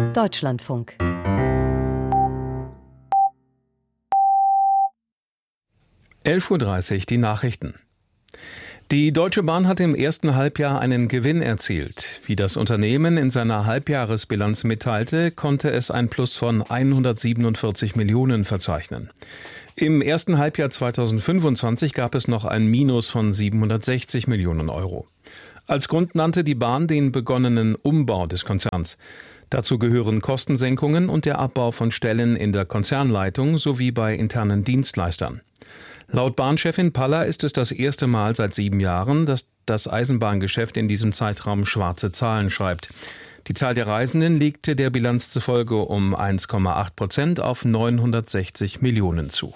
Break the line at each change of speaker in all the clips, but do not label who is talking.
Deutschlandfunk.
(11:30 Uhr) die Nachrichten. Die Deutsche Bahn hat im ersten Halbjahr einen Gewinn erzielt. Wie das Unternehmen in seiner Halbjahresbilanz mitteilte, konnte es ein Plus von 147 Millionen verzeichnen. Im ersten Halbjahr 2025 gab es noch ein Minus von 760 Millionen Euro. Als Grund nannte die Bahn den begonnenen Umbau des Konzerns. Dazu gehören Kostensenkungen und der Abbau von Stellen in der Konzernleitung sowie bei internen Dienstleistern. Laut Bahnchefin Paller ist es das erste Mal seit 7 Jahren, dass das Eisenbahngeschäft in diesem Zeitraum schwarze Zahlen schreibt. Die Zahl der Reisenden legte der Bilanz zufolge um 1,8% auf 960 Millionen zu.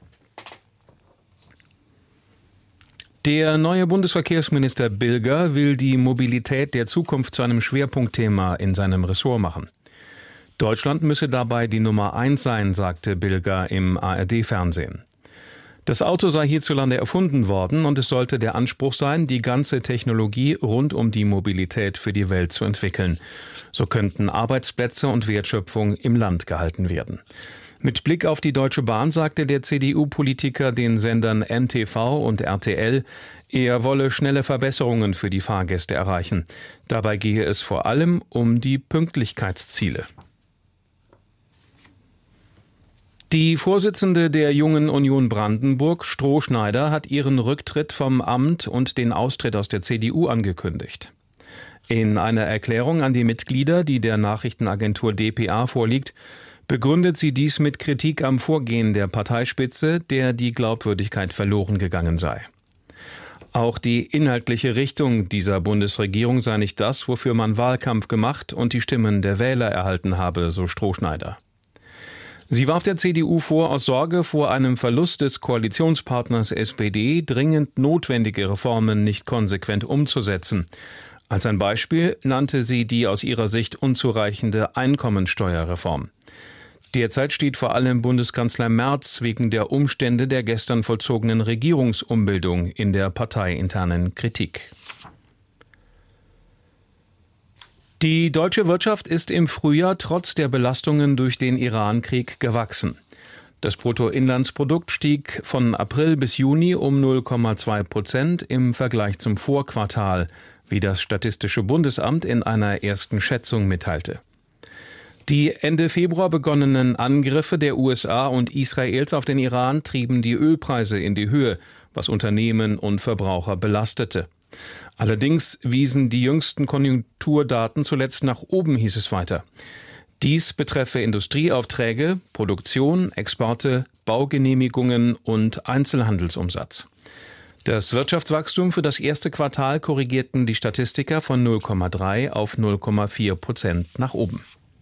Der neue Bundesverkehrsminister Bilger will die Mobilität der Zukunft zu einem Schwerpunktthema in seinem Ressort machen. Deutschland müsse dabei die Nummer 1 sein, sagte Bilger im ARD-Fernsehen. Das Auto sei hierzulande erfunden worden und es sollte der Anspruch sein, die ganze Technologie rund um die Mobilität für die Welt zu entwickeln. So könnten Arbeitsplätze und Wertschöpfung im Land gehalten werden. Mit Blick auf die Deutsche Bahn sagte der CDU-Politiker den Sendern NTV und RTL, er wolle schnelle Verbesserungen für die Fahrgäste erreichen. Dabei gehe es vor allem um die Pünktlichkeitsziele. Die Vorsitzende der Jungen Union Brandenburg, Strohschneider, hat ihren Rücktritt vom Amt und den Austritt aus der CDU angekündigt. In einer Erklärung an die Mitglieder, die der Nachrichtenagentur dpa vorliegt, begründet sie dies mit Kritik am Vorgehen der Parteispitze, der die Glaubwürdigkeit verloren gegangen sei. Auch die inhaltliche Richtung dieser Bundesregierung sei nicht das, wofür man Wahlkampf gemacht und die Stimmen der Wähler erhalten habe, so Strohschneider. Sie warf der CDU vor, aus Sorge vor einem Verlust des Koalitionspartners SPD dringend notwendige Reformen nicht konsequent umzusetzen. Als ein Beispiel nannte sie die aus ihrer Sicht unzureichende Einkommensteuerreform. Derzeit steht vor allem Bundeskanzler Merz wegen der Umstände der gestern vollzogenen Regierungsumbildung in der parteiinternen Kritik. Die deutsche Wirtschaft ist im Frühjahr trotz der Belastungen durch den Iran-Krieg gewachsen. Das Bruttoinlandsprodukt stieg von April bis Juni um 0,2% im Vergleich zum Vorquartal, wie das Statistische Bundesamt in einer ersten Schätzung mitteilte. Die Ende Februar begonnenen Angriffe der USA und Israels auf den Iran trieben die Ölpreise in die Höhe, was Unternehmen und Verbraucher belastete. Allerdings wiesen die jüngsten Konjunkturdaten zuletzt nach oben, hieß es weiter. Dies betreffe Industrieaufträge, Produktion, Exporte, Baugenehmigungen und Einzelhandelsumsatz. Das Wirtschaftswachstum für das erste Quartal korrigierten die Statistiker von 0,3 auf 0,4% nach oben.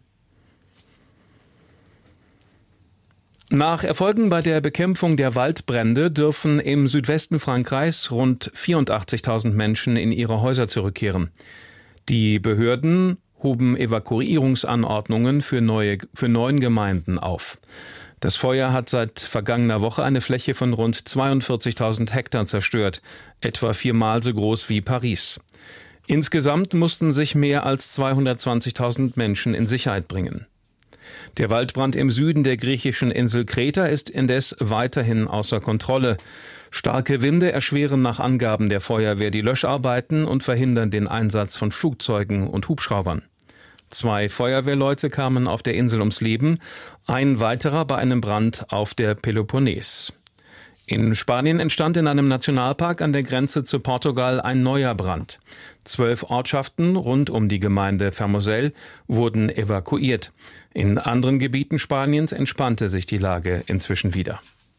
Nach Erfolgen bei der Bekämpfung der Waldbrände dürfen im Südwesten Frankreichs rund 84.000 Menschen in ihre Häuser zurückkehren. Die Behörden hoben Evakuierungsanordnungen für 9 Gemeinden auf. Das Feuer hat seit vergangener Woche eine Fläche von rund 42.000 Hektar zerstört, etwa 4-mal so groß wie Paris. Insgesamt mussten sich mehr als 220.000 Menschen in Sicherheit bringen. Der Waldbrand im Süden der griechischen Insel Kreta ist indes weiterhin außer Kontrolle. Starke Winde erschweren nach Angaben der Feuerwehr die Löscharbeiten und verhindern den Einsatz von Flugzeugen und Hubschraubern. 2 Feuerwehrleute kamen auf der Insel ums Leben, ein weiterer bei einem Brand auf der Peloponnes. In Spanien entstand in einem Nationalpark an der Grenze zu Portugal ein neuer Brand. 12 Ortschaften rund um die Gemeinde Fermoselle wurden evakuiert. In anderen Gebieten Spaniens entspannte sich die Lage inzwischen wieder.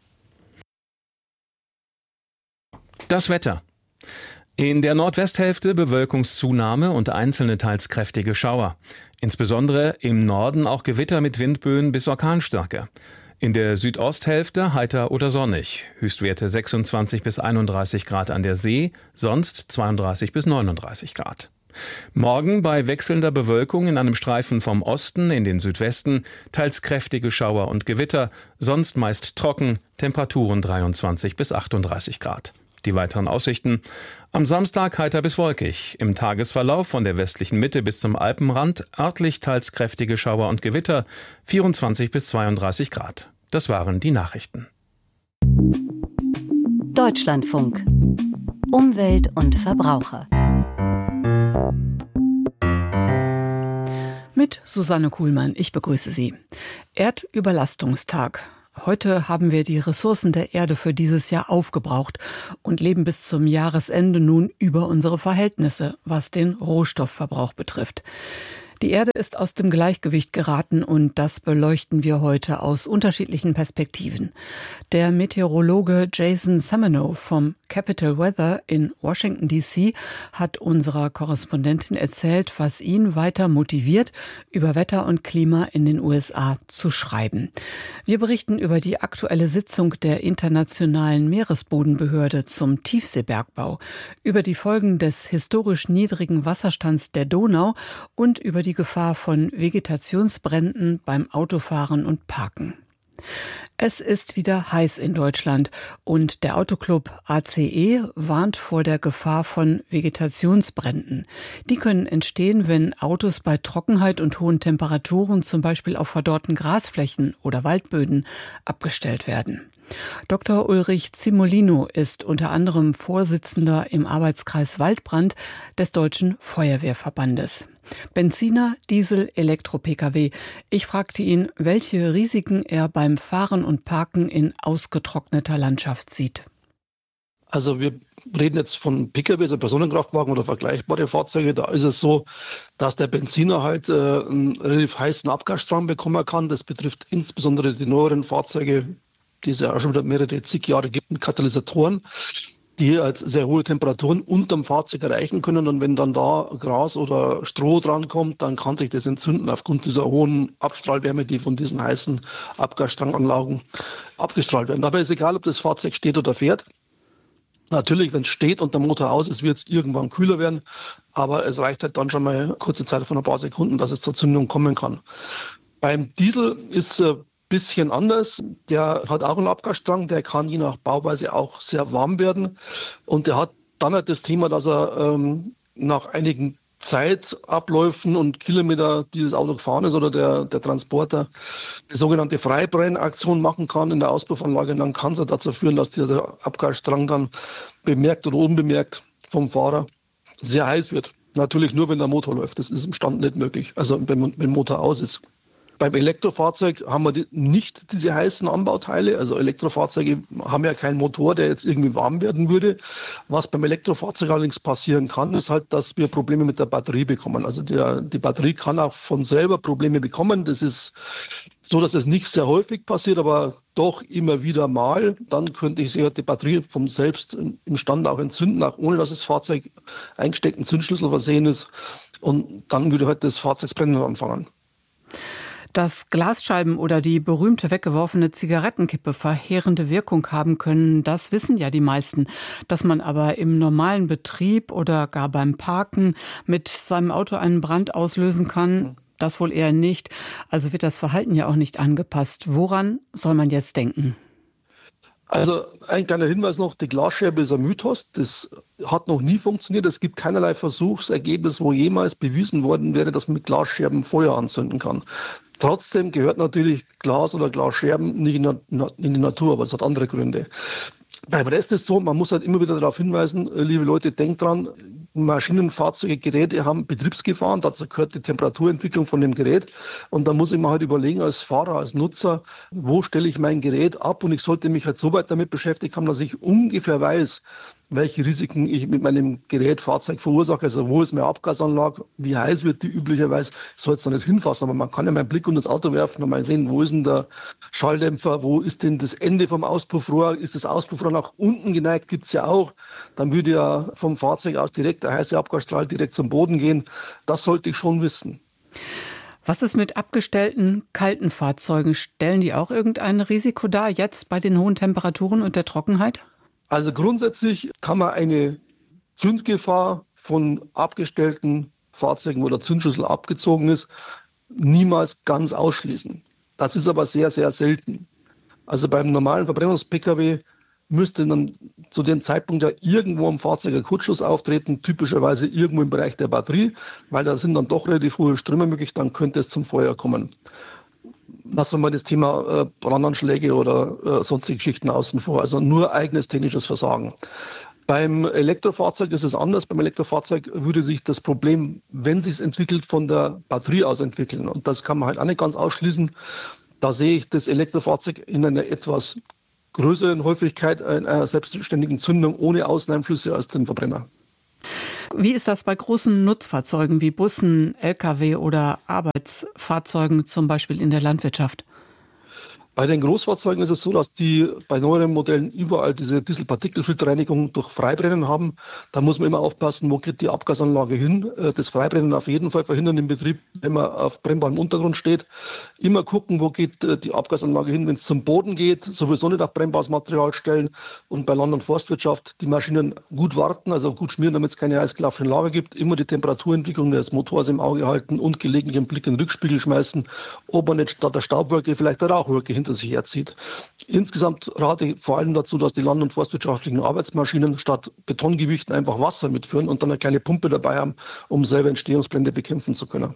Das Wetter. In der Nordwesthälfte Bewölkungszunahme und einzelne teils kräftige Schauer. Insbesondere im Norden auch Gewitter mit Windböen bis Orkanstärke. In der Südosthälfte heiter oder sonnig. Höchstwerte 26 bis 31 Grad an der See, sonst 32 bis 39 Grad. Morgen bei wechselnder Bewölkung in einem Streifen vom Osten in den Südwesten, teils kräftige Schauer und Gewitter, sonst meist trocken, Temperaturen 23 bis 38 Grad. Die weiteren Aussichten: Am Samstag heiter bis wolkig, im Tagesverlauf von der westlichen Mitte bis zum Alpenrand örtlich teils kräftige Schauer und Gewitter, 24 bis 32 Grad. Das waren die Nachrichten.
Deutschlandfunk. Umwelt und Verbraucher.
Mit Susanne Kuhlmann, ich begrüße Sie. Erdüberlastungstag. Heute haben wir die Ressourcen der Erde für dieses Jahr aufgebraucht und leben bis zum Jahresende nun über unsere Verhältnisse, was den Rohstoffverbrauch betrifft. Die Erde ist aus dem Gleichgewicht geraten und das beleuchten wir heute aus unterschiedlichen Perspektiven. Der Meteorologe Jason Seminow vom Capital Weather in Washington D.C. hat unserer Korrespondentin erzählt, was ihn weiter motiviert, über Wetter und Klima in den USA zu schreiben. Wir berichten über die aktuelle Sitzung der Internationalen Meeresbodenbehörde zum Tiefseebergbau, über die Folgen des historisch niedrigen Wasserstands der Donau und über die Gefahr von Vegetationsbränden beim Autofahren und Parken. Es ist wieder heiß in Deutschland und der Autoclub ACE warnt vor der Gefahr von Vegetationsbränden. Die können entstehen, wenn Autos bei Trockenheit und hohen Temperaturen zum Beispiel auf verdorrten Grasflächen oder Waldböden abgestellt werden. Dr. Ulrich Zimolino ist unter anderem Vorsitzender im Arbeitskreis Waldbrand des Deutschen Feuerwehrverbandes. Benziner, Diesel, Elektro-Pkw. Ich fragte ihn, welche Risiken er beim Fahren und Parken in ausgetrockneter Landschaft sieht.
Also wir reden jetzt von Pkw, also Personenkraftwagen oder vergleichbare Fahrzeuge. Da ist es so, dass der Benziner halt einen relativ heißen Abgasstrang bekommen kann. Das betrifft insbesondere die neueren Fahrzeuge, die es ja auch schon wieder mehrere zig Jahre gibt, mit Katalysatoren, die halt sehr hohe Temperaturen unterm Fahrzeug erreichen können. Und wenn dann da Gras oder Stroh drankommt, dann kann sich das entzünden aufgrund dieser hohen Abstrahlwärme, die von diesen heißen Abgasstranganlagen abgestrahlt werden. Dabei ist egal, ob das Fahrzeug steht oder fährt. Natürlich, wenn es steht und der Motor aus ist, wird es irgendwann kühler werden. Aber es reicht halt dann schon mal eine kurze Zeit von ein paar Sekunden, dass es zur Zündung kommen kann. Beim Diesel ist bisschen anders. Der hat auch einen Abgasstrang, der kann je nach Bauweise auch sehr warm werden. Und der hat dann halt das Thema, dass er nach einigen Zeitabläufen und Kilometer, die das Auto gefahren ist oder der Transporter, die sogenannte Freibrennaktion machen kann in der Auspuffanlage. Und dann kann es ja dazu führen, dass dieser Abgasstrang dann bemerkt oder unbemerkt vom Fahrer sehr heiß wird. Natürlich nur, wenn der Motor läuft. Das ist im Stand nicht möglich, also wenn der Motor aus ist. Beim Elektrofahrzeug haben wir nicht diese heißen Anbauteile. Also Elektrofahrzeuge haben ja keinen Motor, der jetzt irgendwie warm werden würde. Was beim Elektrofahrzeug allerdings passieren kann, ist halt, dass wir Probleme mit der Batterie bekommen. Also die Batterie kann auch von selber Probleme bekommen. Das ist so, dass es nicht sehr häufig passiert, aber doch immer wieder mal. Dann könnte ich sich halt die Batterie vom selbst im Stand auch entzünden, auch ohne dass das Fahrzeug eingesteckten Zündschlüssel versehen ist. Und dann würde halt das Fahrzeug brennen anfangen.
Dass Glasscheiben oder die berühmte weggeworfene Zigarettenkippe verheerende Wirkung haben können, das wissen ja die meisten. Dass man aber im normalen Betrieb oder gar beim Parken mit seinem Auto einen Brand auslösen kann, das wohl eher nicht. Also wird das Verhalten ja auch nicht angepasst. Woran soll man jetzt denken?
Also ein kleiner Hinweis noch, die Glasscherbe ist ein Mythos. Das hat noch nie funktioniert. Es gibt keinerlei Versuchsergebnis, wo jemals bewiesen worden wäre, dass man mit Glasscherben Feuer anzünden kann. Trotzdem gehört natürlich Glas oder Glasscherben nicht in die Natur, aber es hat andere Gründe. Beim Rest ist es so, man muss halt immer wieder darauf hinweisen, liebe Leute, denkt dran, Maschinen, Fahrzeuge, Geräte haben Betriebsgefahren, dazu gehört die Temperaturentwicklung von dem Gerät. Und da muss ich mir halt überlegen, als Fahrer, als Nutzer, wo stelle ich mein Gerät ab? Und ich sollte mich halt so weit damit beschäftigt haben, dass ich ungefähr weiß, welche Risiken ich mit meinem Gerät, Fahrzeug verursache. Also wo ist meine Abgasanlage, wie heiß wird die üblicherweise, ich soll es da nicht hinfassen, aber man kann ja meinen Blick unter das Auto werfen und mal sehen, wo ist denn der Schalldämpfer, wo ist denn das Ende vom Auspuffrohr, ist das Auspuffrohr nach unten geneigt, gibt es ja auch. Dann würde ja vom Fahrzeug aus direkt der heiße Abgasstrahl direkt zum Boden gehen. Das sollte ich schon wissen.
Was ist mit abgestellten, kalten Fahrzeugen? Stellen die auch irgendein Risiko dar, jetzt bei den hohen Temperaturen und der Trockenheit?
Also grundsätzlich kann man eine Zündgefahr von abgestellten Fahrzeugen, wo der Zündschlüssel abgezogen ist, niemals ganz ausschließen. Das ist aber sehr, sehr selten. Also beim normalen Verbrennungs-Pkw müsste dann zu dem Zeitpunkt ja irgendwo am Fahrzeug ein Kurzschluss auftreten, typischerweise irgendwo im Bereich der Batterie, weil da sind dann doch relativ hohe Ströme möglich, dann könnte es zum Feuer kommen. Lassen wir mal das Thema Brandanschläge oder sonstige Geschichten außen vor, also nur eigenes technisches Versagen. Beim Elektrofahrzeug ist es anders. Beim Elektrofahrzeug würde sich das Problem, wenn es sich entwickelt, von der Batterie aus entwickeln. Und das kann man halt auch nicht ganz ausschließen. Da sehe ich das Elektrofahrzeug in einer etwas größeren Häufigkeit einer selbstständigen Zündung ohne Außeneinflüsse als den Verbrenner.
Wie ist das bei großen Nutzfahrzeugen wie Bussen, Lkw oder Arbeitsfahrzeugen, zum Beispiel in der Landwirtschaft?
Bei den Großfahrzeugen ist es so, dass die bei neueren Modellen überall diese Dieselpartikelfilterreinigung durch Freibrennen haben. Da muss man immer aufpassen, wo geht die Abgasanlage hin. Das Freibrennen auf jeden Fall verhindern im Betrieb, wenn man auf brennbarem Untergrund steht. Immer gucken, wo geht die Abgasanlage hin, wenn es zum Boden geht. Sowieso nicht auf brennbares Material stellen. Und bei Land- und Forstwirtschaft die Maschinen gut warten, also gut schmieren, damit es keine eisgelaufenen Lager gibt. Immer die Temperaturentwicklung des Motors im Auge halten und gelegentlich einen Blick in den Rückspiegel schmeißen, ob man nicht statt der Staubwolke vielleicht eine Rauchwolke hinter sich herzieht. Insgesamt rate ich vor allem dazu, dass die land- und forstwirtschaftlichen Arbeitsmaschinen statt Betongewichten einfach Wasser mitführen und dann eine kleine Pumpe dabei haben, um selber Entstehungsbrände bekämpfen zu können.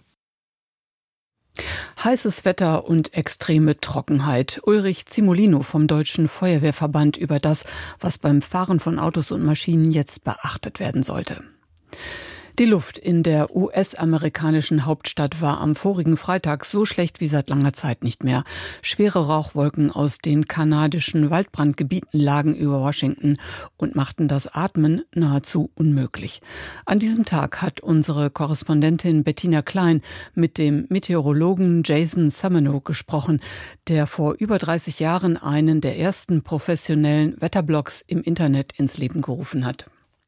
Heißes Wetter und extreme Trockenheit. Ulrich Zimolino vom Deutschen Feuerwehrverband über das, was beim Fahren von Autos und Maschinen jetzt beachtet werden sollte. Die Luft in der US-amerikanischen Hauptstadt war am vorigen Freitag so schlecht wie seit langer Zeit nicht mehr. Schwere Rauchwolken aus den kanadischen Waldbrandgebieten lagen über Washington und machten das Atmen nahezu unmöglich. An diesem Tag hat unsere Korrespondentin Bettina Klein mit dem Meteorologen Jason Sameno gesprochen, der vor über 30 Jahren einen der ersten professionellen Wetterblogs im Internet ins Leben gerufen hat.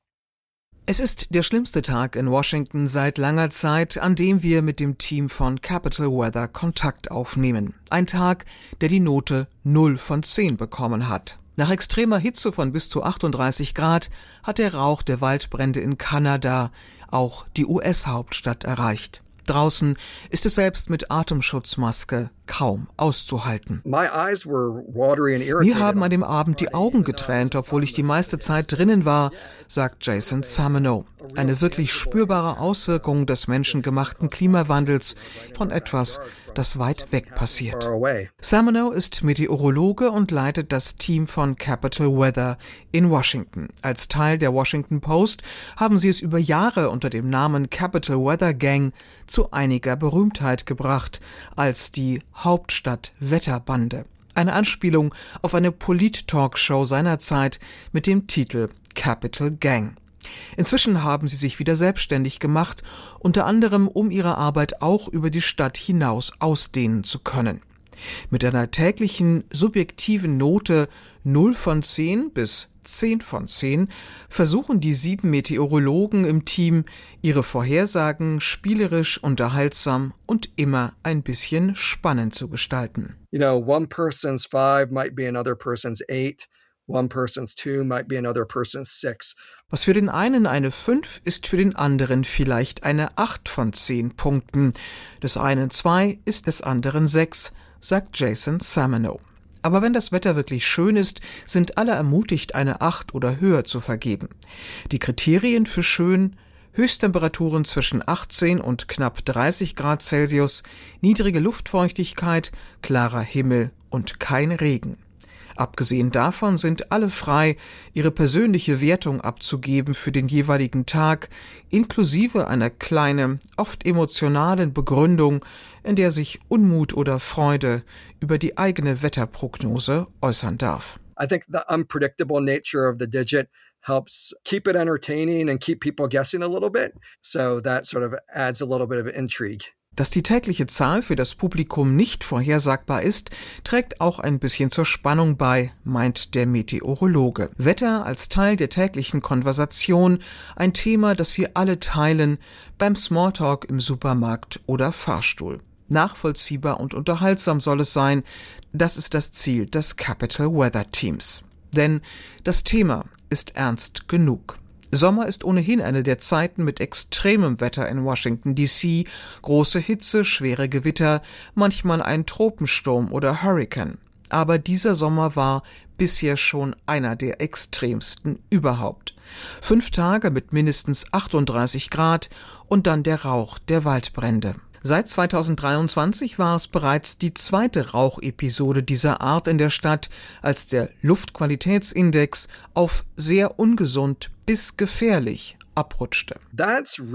Es ist der schlimmste Tag in Washington seit langer Zeit, an dem wir mit dem Team von Capital Weather Kontakt aufnehmen. Ein Tag, der die Note 0 von 10 bekommen hat. Nach extremer Hitze von bis zu 38 Grad hat der Rauch der Waldbrände in Kanada auch die US-Hauptstadt erreicht. Draußen ist es selbst mit Atemschutzmaske kaum auszuhalten. Mir haben an dem Abend die Augen getränt, obwohl ich die meiste Zeit drinnen war, sagt Jason Sameno. Eine wirklich spürbare Auswirkung des menschengemachten Klimawandels von etwas, das weit weg passiert. Sameno ist Meteorologe und leitet das Team von Capital Weather in Washington. Als Teil der Washington Post haben sie es über Jahre unter dem Namen Capital Weather Gang zu einiger Berühmtheit gebracht, als die Hauptstadt-Wetterbande. Eine Anspielung auf eine Polit-Talkshow seiner Zeit mit dem Titel Capital Gang. Inzwischen haben sie sich wieder selbstständig gemacht, unter anderem um ihre Arbeit auch über die Stadt hinaus ausdehnen zu können. Mit einer täglichen subjektiven Note 0 von 10 bis 10 von 10 versuchen die 7 Meteorologen im Team, ihre Vorhersagen spielerisch, unterhaltsam und immer ein bisschen spannend zu gestalten.
One person's 5 might be another person's 8. One person's 2 might be another person's 6.
Was für den einen eine 5 ist für den anderen vielleicht eine 8 von 10 Punkten. Des einen 2 ist des anderen 6, sagt Jason Sameno. Aber wenn das Wetter wirklich schön ist, sind alle ermutigt, eine 8 oder höher zu vergeben. Die Kriterien für schön: Höchsttemperaturen zwischen 18 und knapp 30 Grad Celsius, niedrige Luftfeuchtigkeit, klarer Himmel und kein Regen. Abgesehen davon sind alle frei, ihre persönliche Wertung abzugeben für den jeweiligen Tag, inklusive einer kleinen, oft emotionalen Begründung, in der sich Unmut oder Freude über die eigene Wetterprognose äußern darf.
I think the unpredictable nature of the digit helps keep it entertaining and keep people guessing a little bit. So that sort of adds a little bit of intrigue.
Dass die tägliche Zahl für das Publikum nicht vorhersagbar ist, trägt auch ein bisschen zur Spannung bei, meint der Meteorologe. Wetter als Teil der täglichen Konversation, ein Thema, das wir alle teilen, beim Smalltalk im Supermarkt oder Fahrstuhl. Nachvollziehbar und unterhaltsam soll es sein, das ist das Ziel des Capital Weather Teams. Denn das Thema ist ernst genug. Sommer ist ohnehin eine der Zeiten mit extremem Wetter in Washington D.C., große Hitze, schwere Gewitter, manchmal ein Tropensturm oder Hurrikan. Aber dieser Sommer war bisher schon einer der extremsten überhaupt. 5 Tage mit mindestens 38 Grad und dann der Rauch der Waldbrände. Seit 2023 war es bereits die zweite Rauchepisode dieser Art in der Stadt, als der Luftqualitätsindex auf sehr ungesund bis gefährlich abrutschte.
Das ist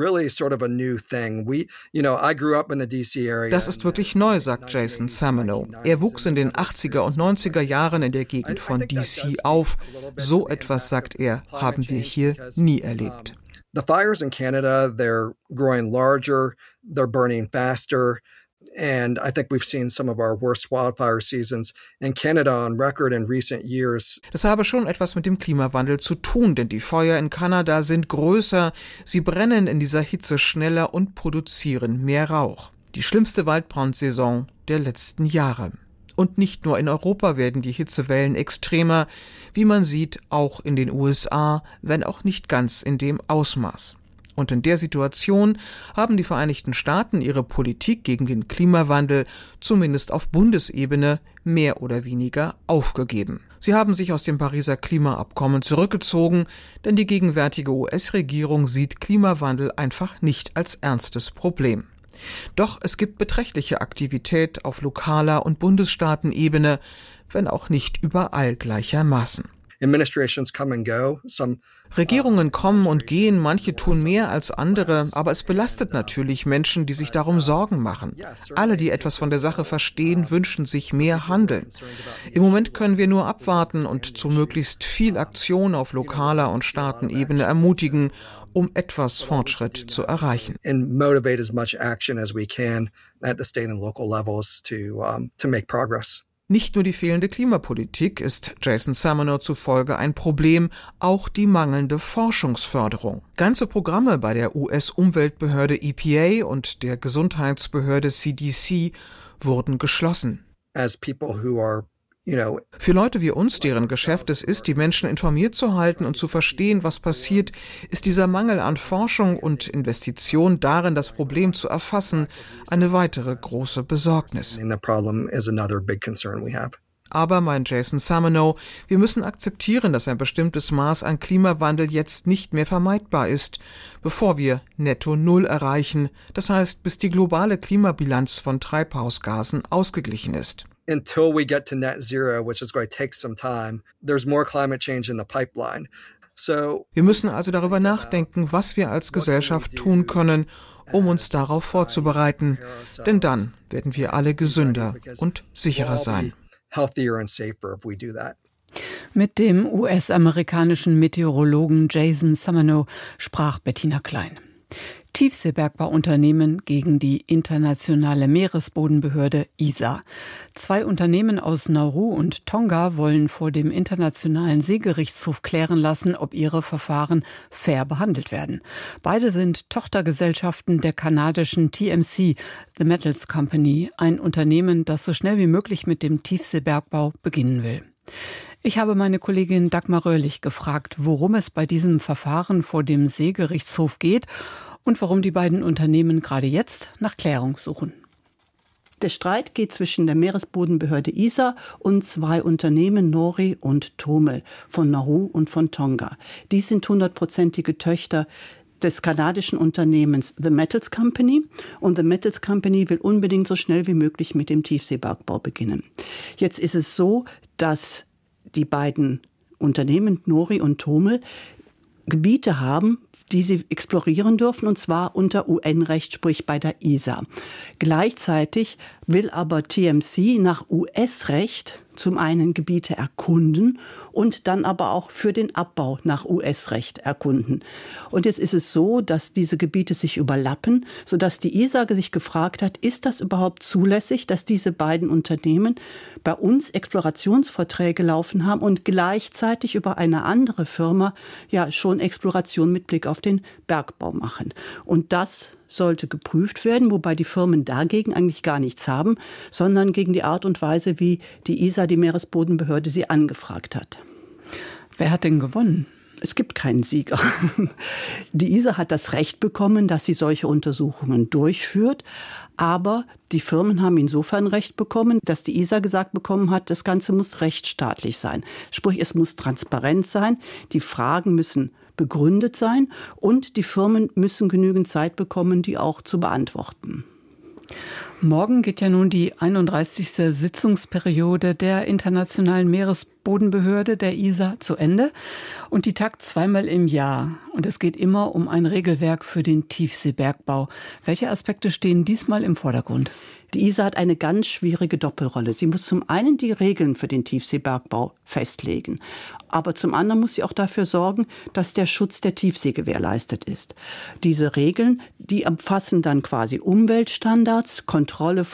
wirklich neu, sagt Jason Samano. Er wuchs in den 80er und 90er Jahren in der Gegend von DC auf. So etwas, sagt er, haben wir hier nie erlebt.
The fires in Canada, they're growing larger, they're burning faster, and I think we've seen some of our worst wildfire seasons in Canada on record in recent years.
Das habe schon etwas mit dem Klimawandel zu tun, denn die Feuer in Kanada sind größer, sie brennen in dieser Hitze schneller und produzieren mehr Rauch. Die schlimmste Waldbrandsaison der letzten Jahre. Und nicht nur in Europa werden die Hitzewellen extremer, wie man sieht, auch in den USA, wenn auch nicht ganz in dem Ausmaß. Und in der Situation haben die Vereinigten Staaten ihre Politik gegen den Klimawandel zumindest auf Bundesebene mehr oder weniger aufgegeben. Sie haben sich aus dem Pariser Klimaabkommen zurückgezogen, denn die gegenwärtige US-Regierung sieht Klimawandel einfach nicht als ernstes Problem. Doch es gibt beträchtliche Aktivität auf lokaler und Bundesstaatenebene, wenn auch nicht überall gleichermaßen. Regierungen kommen und gehen, manche tun mehr als andere, aber es belastet natürlich Menschen, die sich darum Sorgen machen. Alle, die etwas von der Sache verstehen, wünschen sich mehr Handeln. Im Moment können wir nur abwarten und zu möglichst viel Aktion auf lokaler und Staatenebene ermutigen, um etwas Fortschritt zu erreichen. Nicht nur die fehlende Klimapolitik ist Jason Samano zufolge ein Problem, auch die mangelnde Forschungsförderung. Ganze Programme bei der US-Umweltbehörde EPA und der Gesundheitsbehörde CDC wurden geschlossen. Für Leute wie uns, deren Geschäft es ist, die Menschen informiert zu halten und zu verstehen, was passiert, ist dieser Mangel an Forschung und Investition darin, das Problem zu erfassen, eine weitere große Besorgnis. Aber, meint Jason Samano, wir müssen akzeptieren, dass ein bestimmtes Maß an Klimawandel jetzt nicht mehr vermeidbar ist, bevor wir Netto Null erreichen, das heißt, bis die globale Klimabilanz von Treibhausgasen ausgeglichen ist.
Until we get to net zero, which is going to take some time, there's more climate change in the pipeline.
Wir müssen also darüber nachdenken, was wir als Gesellschaft tun können, um uns darauf vorzubereiten. Denn dann werden wir alle gesünder und sicherer sein.
Mit dem US-amerikanischen Meteorologen Jason Samano sprach Bettina Klein. Tiefseebergbauunternehmen gegen die internationale Meeresbodenbehörde ISA. 2 Unternehmen aus Nauru und Tonga wollen vor dem Internationalen Seegerichtshof klären lassen, ob ihre Verfahren fair behandelt werden. Beide sind Tochtergesellschaften der kanadischen TMC, The Metals Company, ein Unternehmen, das so schnell wie möglich mit dem Tiefseebergbau beginnen will. Ich habe meine Kollegin Dagmar Röhrlich gefragt, worum es bei diesem Verfahren vor dem Seegerichtshof geht und warum die beiden Unternehmen gerade jetzt nach Klärung suchen.
Der Streit geht zwischen der Meeresbodenbehörde ISA und 2 Unternehmen, Nori und Tomel, von Nauru und von Tonga. Die sind 100%ige Töchter des kanadischen Unternehmens The Metals Company. Und The Metals Company will unbedingt so schnell wie möglich mit dem Tiefseebergbau beginnen. Jetzt ist es so, dass die beiden Unternehmen, Nori und Tomel, Gebiete haben, die sie explorieren dürfen, und zwar unter UN-Recht, sprich bei der ISA. Gleichzeitig will aber TMC nach US-Recht zum einen Gebiete erkunden und dann aber auch für den Abbau nach US-Recht erkunden. Und jetzt ist es so, dass diese Gebiete sich überlappen, sodass die ISA sich gefragt hat, ist das überhaupt zulässig, dass diese beiden Unternehmen bei uns Explorationsverträge laufen haben und gleichzeitig über eine andere Firma ja schon Exploration mit Blick auf den Bergbau machen. Und das sollte geprüft werden, wobei die Firmen dagegen eigentlich gar nichts haben, sondern gegen die Art und Weise, wie die ISA, die Meeresbodenbehörde, sie angefragt hat.
Wer hat denn gewonnen?
Es gibt keinen Sieger. Die ISA hat das Recht bekommen, dass sie solche Untersuchungen durchführt. Aber die Firmen haben insofern Recht bekommen, dass die ISA gesagt bekommen hat, das Ganze muss rechtsstaatlich sein. Sprich, es muss transparent sein, die Fragen müssen begründet sein und die Firmen müssen genügend Zeit bekommen, die auch zu beantworten.
Morgen geht ja nun die 31. Sitzungsperiode der Internationalen Meeresbodenbehörde, der ISA, zu Ende. Und die tagt zweimal im Jahr. Und es geht immer um ein Regelwerk für den Tiefseebergbau. Welche Aspekte stehen diesmal im Vordergrund?
Die ISA hat eine ganz schwierige Doppelrolle. Sie muss zum einen die Regeln für den Tiefseebergbau festlegen, aber zum anderen muss sie auch dafür sorgen, dass der Schutz der Tiefsee gewährleistet ist. Diese Regeln, die umfassen dann quasi Umweltstandards, Kontrolle